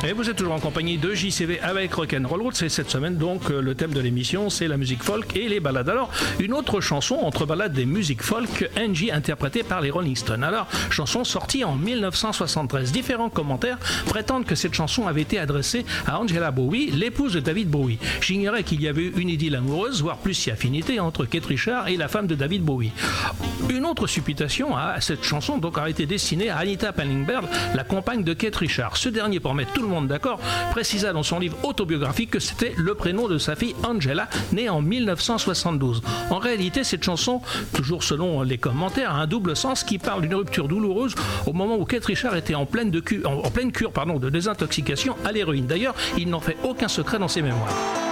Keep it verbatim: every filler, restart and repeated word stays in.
Et vous êtes toujours en compagnie de J C V avec Rock'n'Roll Roots. Et cette semaine, donc, le thème de l'émission, c'est la musique folk et les ballades. Alors, une autre chanson entre ballades et musique folk, Angie, interprétée par les Rolling Stones. Alors, chanson sortie en dix-neuf cent soixante-treize. Différents commentaires prétendent que cette chanson avait été adressée à Angela Bowie, l'épouse de David Bowie. J'ignorais qu'il y avait eu une idylle amoureuse, voire plus si affinité, entre Keith Richards et la femme de David Bowie. Une autre supputation à cette chanson donc a été destinée à Anita Pallenberg, la compagne de Keith Richards. Ce dernier, pour mettre tout le monde d'accord, précisa dans son livre autobiographique que c'était le prénom de sa fille Angela, née en dix-neuf cent soixante-douze. En réalité, cette chanson, toujours selon les commentaires, a un double sens qui parle d'une rupture douloureuse au moment où Keith Richards était en pleine, de cu- en, en pleine cure pardon, de désintoxication à l'héroïne. D'ailleurs, il n'en fait aucun secret dans ses mémoires.